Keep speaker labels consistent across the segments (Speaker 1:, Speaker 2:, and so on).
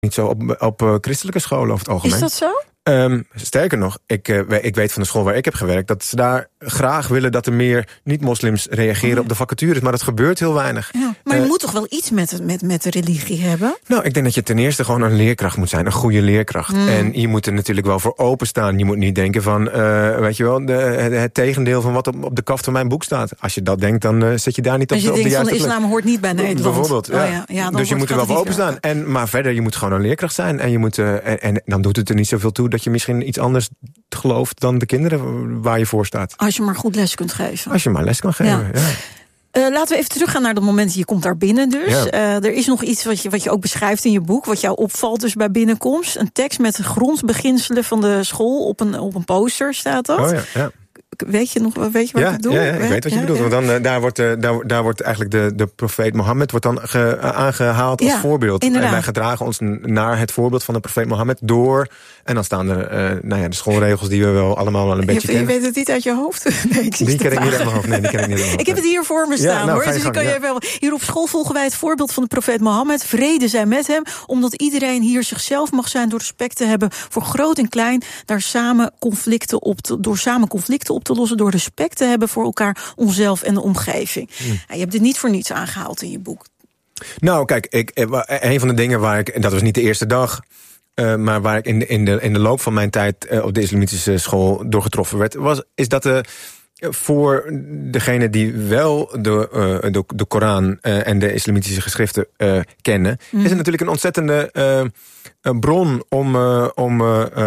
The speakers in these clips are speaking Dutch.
Speaker 1: niet zo op christelijke scholen over het algemeen.
Speaker 2: Is dat zo?
Speaker 1: Sterker nog, ik weet van de school waar ik heb gewerkt... dat ze daar graag willen dat er meer niet-moslims reageren op de vacatures. Maar dat gebeurt heel weinig.
Speaker 2: Ja, maar je moet toch wel iets met de religie hebben?
Speaker 1: Nou, ik denk dat je ten eerste gewoon een leerkracht moet zijn. Een goede leerkracht. En je moet er natuurlijk wel voor openstaan. Je moet niet denken van, weet je wel... het tegendeel van wat op de kaft van mijn boek staat. Als je dat denkt, dan zit je daar niet op de juiste plek.
Speaker 2: Als je denkt van de islam hoort niet bij Nederland.
Speaker 1: Bijvoorbeeld, ja. Dus je moet er wel voor openstaan. Maar verder, je moet gewoon een leerkracht zijn. En, je moet, en dan doet het er niet zoveel toe... dat je misschien iets anders gelooft dan de kinderen waar je voor staat.
Speaker 2: Als je maar goed les kunt geven.
Speaker 1: Als je maar les kan geven, ja.
Speaker 2: Laten we even teruggaan naar dat moment, je komt daar binnen dus.
Speaker 1: Ja.
Speaker 2: Er is nog iets wat je ook beschrijft in je boek... wat jou opvalt dus bij binnenkomst. Een tekst met de grondbeginselen van de school op een poster staat dat.
Speaker 1: Oh ja.
Speaker 2: Weet je wat ik bedoel?
Speaker 1: Ja, ik weet wat je bedoelt. Want dan, daar wordt eigenlijk de profeet Mohammed wordt dan aangehaald als voorbeeld.
Speaker 2: Inderdaad.
Speaker 1: En wij gedragen ons naar het voorbeeld van de profeet Mohammed door. En dan staan er de schoolregels die we wel allemaal wel een beetje kennen.
Speaker 2: Je weet het niet uit je hoofd? Nee,
Speaker 1: die ken ik niet uit mijn hoofd. Nee, die ken ik niet uit mijn hoofd.
Speaker 2: Ik heb het hier voor me staan, hoor. Dus kan je wel. Hier op school volgen wij het voorbeeld van de profeet Mohammed. Vrede zij met hem, omdat iedereen hier zichzelf mag zijn... door respect te hebben voor groot en klein... door samen conflicten op te lossen... door respect te hebben voor elkaar, onszelf en de omgeving. Je hebt dit niet voor niets aangehaald in je boek.
Speaker 1: Nou, kijk, een van de dingen waar ik... dat was niet de eerste dag... maar waar ik in de loop van mijn tijd op de islamitische school door getroffen werd... is dat voor degene die wel de Koran en de islamitische geschriften kennen... is het natuurlijk een ontzettende bron om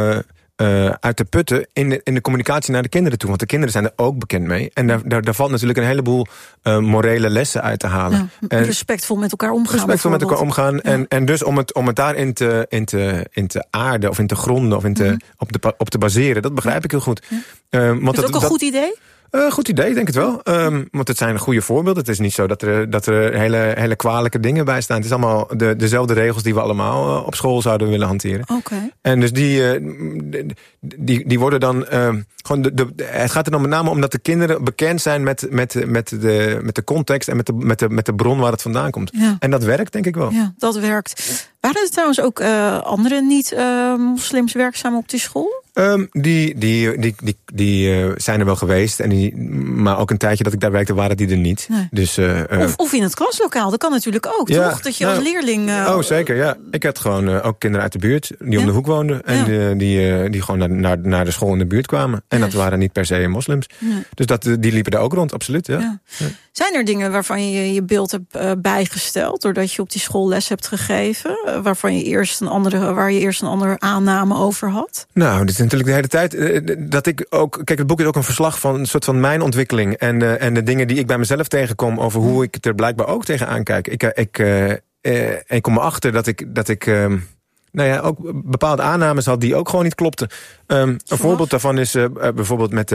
Speaker 1: uit te putten in de communicatie naar de kinderen toe. Want de kinderen zijn er ook bekend mee. En daar valt natuurlijk een heleboel morele lessen uit te halen.
Speaker 2: Ja, respectvol met elkaar omgaan.
Speaker 1: Respectvol met elkaar omgaan. Ja. En dus om het daarin te aarden of in te gronden of op te baseren, dat begrijp ik heel goed.
Speaker 2: Ja. Is dat ook een goed idee?
Speaker 1: Goed idee, ik denk het wel. Want het zijn goede voorbeelden. Het is niet zo dat er hele kwalijke dingen bij staan. Het is allemaal dezelfde regels die we allemaal op school zouden willen hanteren.
Speaker 2: Okay.
Speaker 1: En dus die worden dan... het gaat er dan met name om dat de kinderen bekend zijn met de context... en met de bron waar het vandaan komt. Ja. En dat werkt, denk ik wel.
Speaker 2: Ja, dat werkt. Waren er trouwens ook andere niet-moslims werkzaam op die school?
Speaker 1: Die zijn er wel geweest. Maar ook een tijdje dat ik daar werkte, waren die er niet. Nee. Dus,
Speaker 2: of in het klaslokaal, dat kan natuurlijk ook, toch? Dat je als leerling...
Speaker 1: zeker, ja. Ik had gewoon ook kinderen uit de buurt die om de hoek woonden. En die gewoon naar de school in de buurt kwamen. En dat waren niet per se moslims. Ja. Dus die liepen daar ook rond, absoluut. Ja. Ja.
Speaker 2: Zijn er dingen waarvan je beeld hebt bijgesteld... doordat je op die school les hebt gegeven... waar je eerst een andere aanname over had?
Speaker 1: Nou, dit is natuurlijk de hele tijd dat ik ook... Kijk, het boek is ook een verslag van een soort van mijn ontwikkeling... en de dingen die ik bij mezelf tegenkom... over hoe ik er blijkbaar ook tegenaan kijk. Ik kom erachter dat ik ook bepaalde aannames had die ook gewoon niet klopten. Een voorbeeld daarvan is bijvoorbeeld met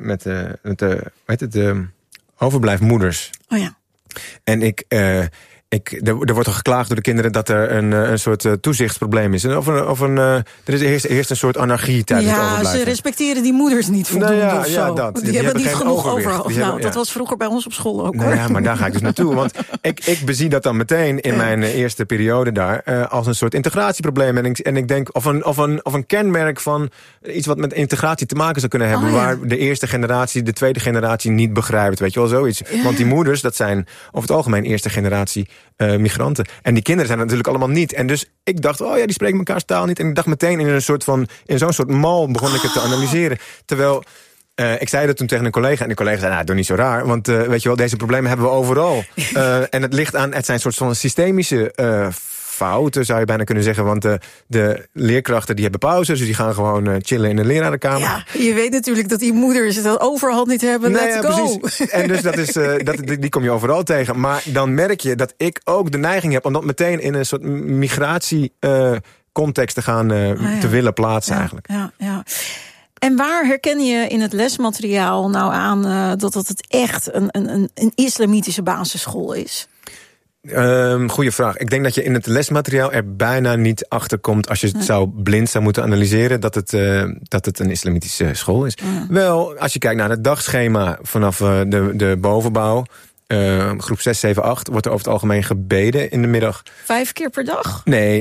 Speaker 1: de overblijfmoeders.
Speaker 2: Oh ja.
Speaker 1: En er wordt al geklaagd door de kinderen dat er een soort toezichtsprobleem is. Er heerst een soort anarchie tijdens het overblijven.
Speaker 2: Ja, ze respecteren die moeders niet voldoende of zo.
Speaker 1: Ja, dat.
Speaker 2: Die hebben niet genoeg overhoofd. Dat was vroeger bij ons op school ook.
Speaker 1: Ja, maar daar ga ik dus naartoe. Want ik bezie dat dan meteen in mijn eerste periode daar... als een soort integratieprobleem. En ik denk, of een kenmerk van iets wat met integratie te maken zou kunnen hebben... waar de eerste generatie, de tweede generatie niet begrijpt. Weet je wel, zoiets. Ja. Want die moeders, dat zijn over het algemeen eerste generatie... migranten. En die kinderen zijn natuurlijk allemaal niet. En dus ik dacht, die spreken mekaars taal niet. En ik dacht meteen in zo'n soort mal begon ik het te analyseren. Terwijl, ik zei dat toen tegen een collega. En de collega zei, doe niet zo raar. Want weet je wel, deze problemen hebben we overal. En het ligt aan, het zijn een soort van systemische fouten, zou je bijna kunnen zeggen. Want de leerkrachten die hebben pauze. Dus die gaan gewoon chillen in de lerarenkamer.
Speaker 2: Ja, je weet natuurlijk dat die moeders het overhand niet hebben. Let's go.
Speaker 1: Precies. En dus die kom je overal tegen. Maar dan merk je dat ik ook de neiging heb om dat meteen in een soort migratiecontext te gaan te willen plaatsen eigenlijk.
Speaker 2: Ja. En waar herken je in het lesmateriaal nou aan dat het echt een islamitische basisschool is?
Speaker 1: Goeie vraag. Ik denk dat je in het lesmateriaal er bijna niet achter komt... als je het blind zou moeten analyseren... dat het een islamitische school is. Wel, als je kijkt naar het dagschema vanaf de bovenbouw... groep 6, 7, 8... wordt er over het algemeen gebeden in de middag.
Speaker 2: 5 keer per dag?
Speaker 1: Nee,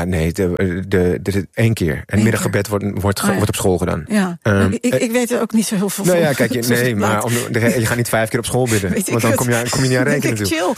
Speaker 1: 1 keer. En middaggebed wordt op school gedaan.
Speaker 2: Ja. Ik weet er ook niet zo heel veel van.
Speaker 1: Nou ja, kijk, je gaat niet 5 keer op school bidden. Want dan kom je niet aan rekenen.
Speaker 2: Chill.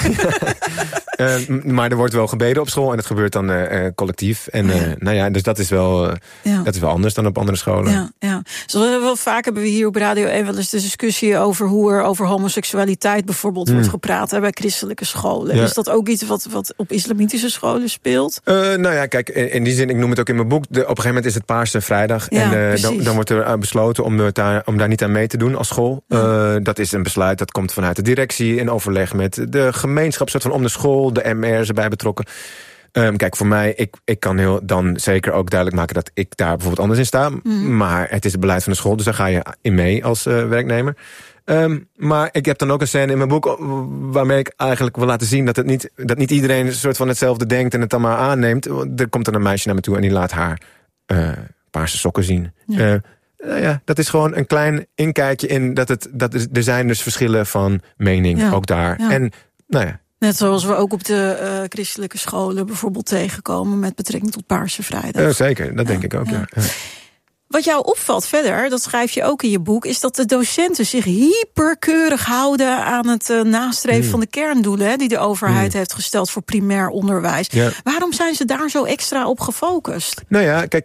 Speaker 1: Maar er wordt wel gebeden op school en het gebeurt dan collectief. En dus dat is wel anders dan op andere scholen.
Speaker 2: Ja. Wel vaak hebben we hier op Radio 1 wel eens de discussie over hoe er over homoseksualiteit bijvoorbeeld wordt gepraat bij christelijke scholen. Ja. Is dat ook iets wat op islamitische scholen speelt?
Speaker 1: Kijk, in die zin, ik noem het ook in mijn boek, op een gegeven moment is het Paarse Vrijdag. Ja, en dan wordt er besloten om daar niet aan mee te doen als school. Ja. Dat is een besluit, dat komt vanuit de directie in overleg met de gemeenschap, soort van om de school, de MR is erbij betrokken. Kijk, voor mij, ik kan dan zeker ook duidelijk maken dat ik daar bijvoorbeeld anders in sta. Maar het is het beleid van de school, dus daar ga je in mee als werknemer. Maar ik heb dan ook een scène in mijn boek waarmee ik eigenlijk wil laten zien dat niet iedereen een soort van hetzelfde denkt en het dan maar aanneemt. Er komt dan een meisje naar me toe en die laat haar paarse sokken zien. Ja. Dat is gewoon een klein inkijkje in er zijn dus verschillen van mening, ook daar. Ja. En
Speaker 2: net zoals we ook op de christelijke scholen bijvoorbeeld tegenkomen met betrekking tot Paarse Vrijdag.
Speaker 1: Zeker, dat denk ik ook, ja.
Speaker 2: Wat jou opvalt verder, dat schrijf je ook in je boek, is dat de docenten zich hyperkeurig houden aan het nastreven van de kerndoelen die de overheid heeft gesteld voor primair onderwijs. Ja. Waarom zijn ze daar zo extra op gefocust?
Speaker 1: Nou ja, kijk,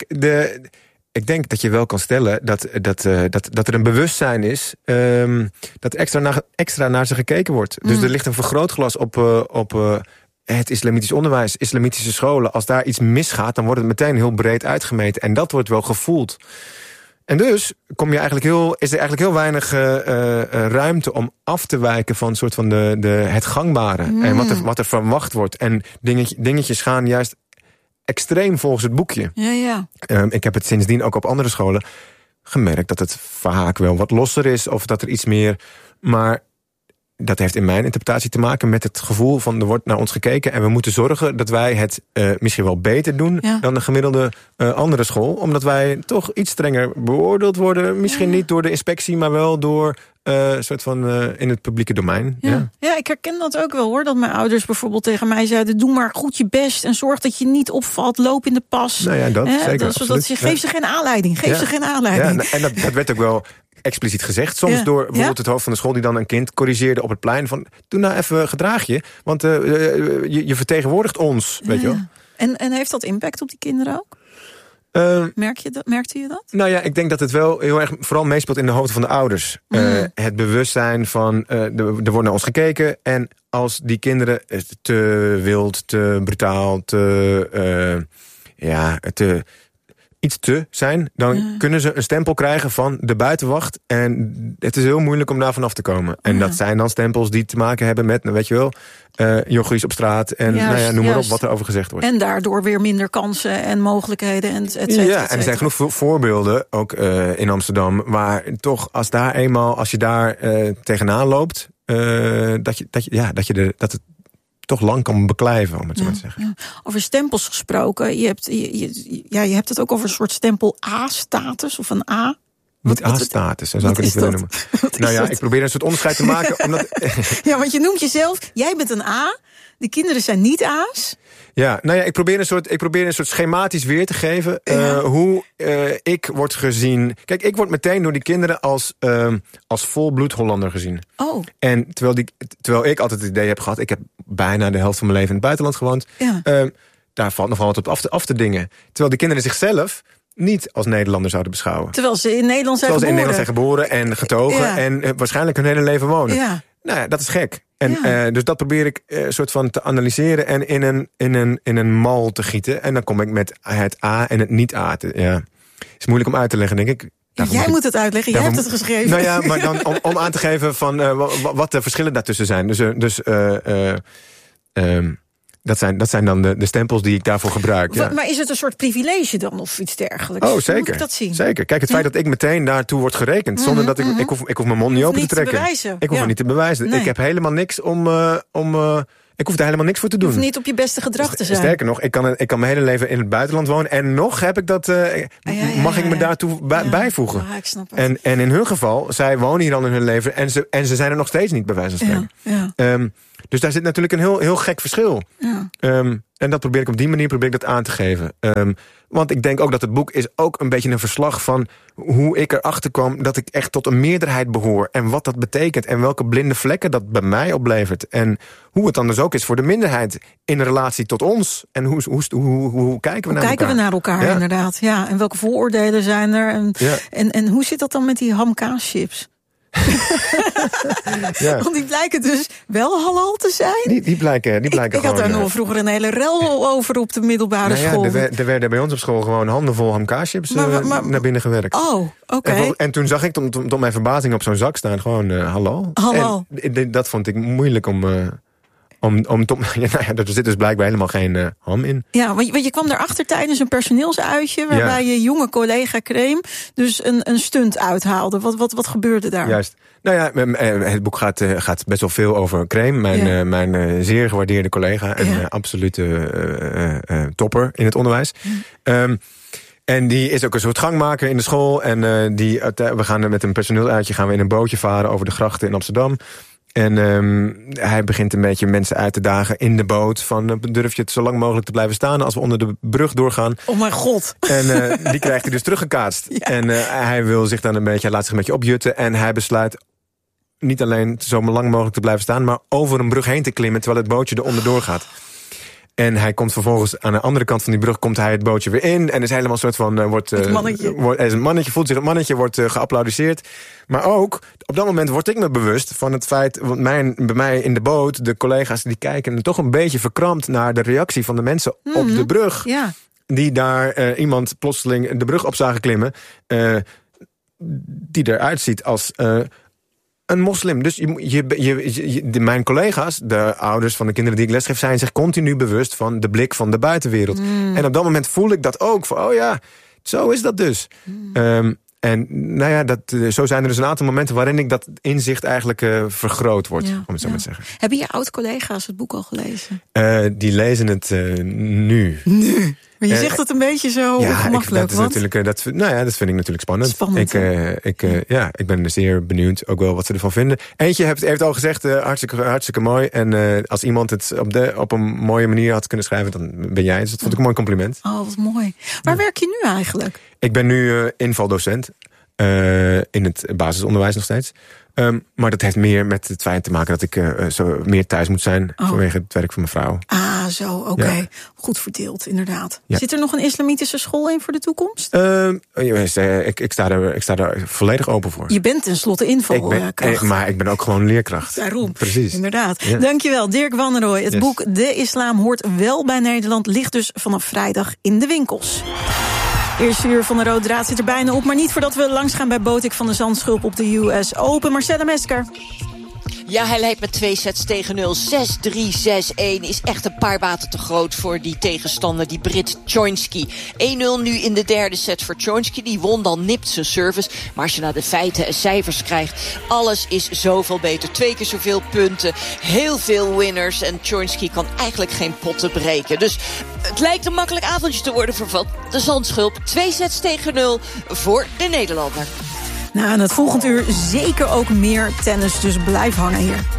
Speaker 1: ik denk dat je wel kan stellen dat er een bewustzijn is dat extra naar ze gekeken wordt. Dus er ligt een vergrootglas op het islamitisch onderwijs, islamitische scholen. Als daar iets misgaat, dan wordt het meteen heel breed uitgemeten. En dat wordt wel gevoeld. En dus is er eigenlijk heel weinig ruimte om af te wijken van soort van het gangbare. En wat er verwacht wordt. En dingetjes gaan juist extreem volgens het boekje.
Speaker 2: Ja.
Speaker 1: Ik heb het sindsdien ook op andere scholen gemerkt dat het vaak wel wat losser is. Of dat er iets meer. Maar dat heeft in mijn interpretatie te maken met het gevoel van er wordt naar ons gekeken en we moeten zorgen dat wij het misschien wel beter doen dan de gemiddelde andere school. Omdat wij toch iets strenger beoordeeld worden. Misschien niet door de inspectie, maar wel door soort van in het publieke domein.
Speaker 2: Ja, ik herken dat ook wel hoor. Dat mijn ouders bijvoorbeeld tegen mij zeiden, doe maar goed je best en zorg dat je niet opvalt, loop in de pas.
Speaker 1: Nou ja, dat zeker.
Speaker 2: Geef ze geen aanleiding. Geef ze geen aanleiding.
Speaker 1: Ja, en dat werd ook wel expliciet gezegd. Soms door bijvoorbeeld het hoofd van de school die dan een kind corrigeerde op het plein van doe nou even gedraag je, want je vertegenwoordigt ons, weet je wel.
Speaker 2: En heeft dat impact op die kinderen ook? Merkte je dat? Nou ja,
Speaker 1: ik denk dat het wel heel erg vooral meespeelt in de hoofden van de ouders. Het bewustzijn van er wordt naar ons gekeken en als die kinderen te wild, te brutaal, iets te zijn, dan kunnen ze een stempel krijgen van de buitenwacht. En het is heel moeilijk om daar vanaf te komen. En dat zijn dan stempels die te maken hebben met, weet je wel, jochies op straat en noem maar op wat er over gezegd wordt.
Speaker 2: En daardoor weer minder kansen en mogelijkheden en et cetera.
Speaker 1: Ja, en er zijn genoeg voorbeelden, ook in Amsterdam, waar toch als je daar tegenaan loopt, dat het toch lang kan beklijven, om het zo maar te zeggen. Ja.
Speaker 2: Over stempels gesproken, je hebt het ook over een soort stempel A-status of een A.
Speaker 1: Niet A-status, zou ik het niet willen noemen. Nou ja, ik probeer een soort onderscheid te maken. Omdat
Speaker 2: ja, want je noemt jezelf, jij bent een A, de kinderen zijn niet A's.
Speaker 1: Ja, nou ja, ik probeer een soort schematisch weer te geven hoe ik word gezien. Kijk, ik word meteen door die kinderen als volbloed Hollander gezien.
Speaker 2: Oh.
Speaker 1: En terwijl ik altijd het idee heb gehad, ik heb bijna de helft van mijn leven in het buitenland gewoond. Ja. Daar valt nog wel wat op af te dingen. Terwijl de kinderen zichzelf niet als Nederlander zouden beschouwen.
Speaker 2: Terwijl ze in Nederland zijn geboren en
Speaker 1: getogen en waarschijnlijk hun hele leven wonen. Ja. Nou ja, dat is gek. En dus dat probeer ik soort van te analyseren en in een mal te gieten. En dan kom ik met het A en het niet-A. Ja. Is moeilijk om uit te leggen, denk ik.
Speaker 2: Jij moet het uitleggen, jij hebt het geschreven.
Speaker 1: Nou ja, maar dan om aan te geven van wat de verschillen daartussen zijn. Dat zijn dan de stempels die ik daarvoor gebruik. Ja.
Speaker 2: Maar is het een soort privilege dan of iets dergelijks?
Speaker 1: Oh, zeker.
Speaker 2: Hoe moet ik dat zien?
Speaker 1: Zeker. Kijk, het feit dat ik meteen daartoe word gerekend, zonder dat ik hoef mijn mond niet open te trekken. Ik hoef het niet te bewijzen. Nee. Ik heb helemaal niks om Ik hoef daar helemaal niks voor te doen.
Speaker 2: Je hoeft niet op je beste gedrag te zijn.
Speaker 1: Sterker nog, ik kan mijn hele leven in het buitenland wonen. En nog heb ik dat... mag ik me daartoe bijvoegen.
Speaker 2: Ja, ik snap het.
Speaker 1: En in hun geval, zij wonen hier al in hun leven. En ze zijn er nog steeds niet, bij wijze van spreken. Ja. Dus daar zit natuurlijk een heel gek verschil. Ja. En dat probeer ik op die manier aan te geven. Want ik denk ook dat het boek is ook een beetje een verslag van hoe ik erachter kwam dat ik echt tot een meerderheid behoor. En wat dat betekent. En welke blinde vlekken dat bij mij oplevert. En hoe het dan dus ook is voor de minderheid in relatie tot ons. En hoe kijken we naar elkaar?
Speaker 2: Ja. Inderdaad. Ja. En welke vooroordelen zijn er? En hoe zit dat dan met die hamkaaschips? Ja. Want die blijken dus wel halal te zijn.
Speaker 1: Die blijken
Speaker 2: ik had daar nog vroeger een hele rel over op de middelbare school.
Speaker 1: Er werden bij ons op school gewoon handenvol hamkaaschips naar binnen gewerkt.
Speaker 2: Oh, oké.
Speaker 1: En toen zag ik tot mijn verbazing op zo'n zak staan gewoon halal.
Speaker 2: Halal.
Speaker 1: En dat vond ik moeilijk om er zit dus blijkbaar helemaal geen ham in.
Speaker 2: Ja, want je kwam daarachter tijdens een personeelsuitje waarbij je jonge collega Cream dus een stunt uithaalde. Wat gebeurde daar?
Speaker 1: Juist. Nou ja, het boek gaat best wel veel over Cream. Mijn zeer gewaardeerde collega. En absolute topper in het onderwijs. En die is ook een soort gangmaker in de school. En we gaan met een personeelsuitje in een bootje varen over de grachten in Amsterdam. En hij begint een beetje mensen uit te dagen in de boot. Van durf je het zo lang mogelijk te blijven staan als we onder de brug doorgaan.
Speaker 2: Oh mijn god.
Speaker 1: En die krijgt hij dus teruggekaatst. Ja. En hij wil zich dan laat zich een beetje opjutten. En hij besluit niet alleen zo lang mogelijk te blijven staan, maar over een brug heen te klimmen terwijl het bootje er onderdoor gaat. En hij komt vervolgens aan de andere kant van die brug, komt hij het bootje weer in. En is helemaal een soort van, hij is een mannetje, voelt zich een mannetje, wordt geapplaudiseerd. Maar ook, op dat moment word ik me bewust van het feit, want bij mij in de boot, de collega's die kijken toch een beetje verkrampt naar de reactie van de mensen op de brug. Ja. Die daar iemand plotseling de brug op zagen klimmen, die eruit ziet als een moslim. Dus mijn collega's, de ouders van de kinderen die ik lesgeef, zijn zich continu bewust van de blik van de buitenwereld. En op dat moment voel ik dat ook. Van, oh ja, zo is dat dus. En nou ja, zo zijn er dus een aantal momenten waarin ik dat inzicht eigenlijk vergroot wordt, om het zo maar te zeggen.
Speaker 2: Hebben je oud-collega's het boek al gelezen?
Speaker 1: Die lezen het nu.
Speaker 2: Maar je zegt het een beetje zo gemakkelijk.
Speaker 1: Dat vind ik natuurlijk spannend. Ik ben zeer benieuwd ook wel wat ze ervan vinden. Eentje heeft al gezegd, hartstikke mooi. En als iemand het op een mooie manier had kunnen schrijven, dan ben jij. Dus dat vond ik een mooi compliment.
Speaker 2: Oh, wat mooi. Waar werk je nu eigenlijk?
Speaker 1: Ik ben nu invaldocent. In het basisonderwijs nog steeds. Maar dat heeft meer met het feit te maken dat ik zo meer thuis moet zijn vanwege het werk van mijn vrouw.
Speaker 2: Ah, zo, oké. Ja. Goed verdeeld, inderdaad. Ja. Zit er nog een islamitische school in voor de toekomst?
Speaker 1: Ik sta er volledig open voor.
Speaker 2: Je bent tenslotte invalkracht.
Speaker 1: Maar ik ben ook gewoon leerkracht.
Speaker 2: Daarom,
Speaker 1: precies.
Speaker 2: Inderdaad. Ja. Dankjewel, Dirk Wanrooij. Het boek De Islam hoort wel bij Nederland ligt dus vanaf vrijdag in de winkels. Eerste uur van de Rode Draad zit er bijna op. Maar niet voordat we langs gaan bij Botik van de Zandschulp op de US Open. Marcella Mesker.
Speaker 3: Ja, hij leidt met 2 sets tegen 0. 6-3, 6-1. Is echt een paar baten te groot voor die tegenstander, die Brit Choinski. 1-0 nu in de derde set voor Choinski. Die won dan nipt zijn service. Maar als je naar de feiten en cijfers krijgt, alles is zoveel beter. 2 keer zoveel punten, heel veel winners. En Choinski kan eigenlijk geen potten breken. Dus het lijkt een makkelijk avondje te worden voor de Zandschulp. 2 sets tegen 0 voor de Nederlander.
Speaker 2: Nou, en het volgend uur zeker ook meer tennis, dus blijf hangen hier.